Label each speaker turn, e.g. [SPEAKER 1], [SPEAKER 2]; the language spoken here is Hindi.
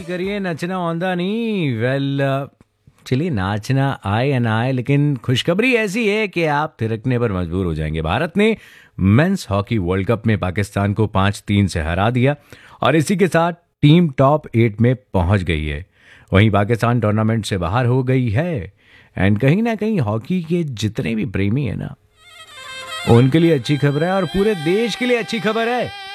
[SPEAKER 1] करिए नचना औंधा नहीं। चलिए नाचना आए या ना आए, लेकिन खुशखबरी ऐसी है कि आप थिरकने पर मजबूर हो जाएंगे। भारत ने मेंस हॉकी वर्ल्ड कप में पाकिस्तान को 5-3 से हरा दिया और इसी के साथ टीम टॉप 8 में पहुंच गई है। वहीं पाकिस्तान टूर्नामेंट से बाहर हो गई है। एंड कहीं ना कहीं हॉकी के जितने भी प्रेमी है ना, उनके लिए अच्छी खबर है और पूरे देश के लिए अच्छी खबर है।